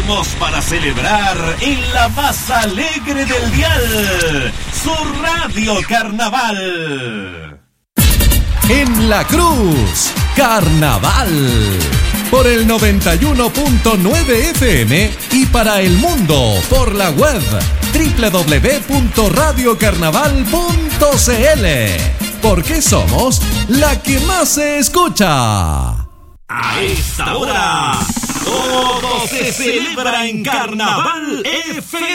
Estamos para celebrar en la más alegre del dial, su Radio Carnaval. En la Cruz, Carnaval. Por el 91.9 FM y para el mundo por la web www.radiocarnaval.cl. Porque somos la que más se escucha. A esta hora, todo se celebra en Carnaval FM.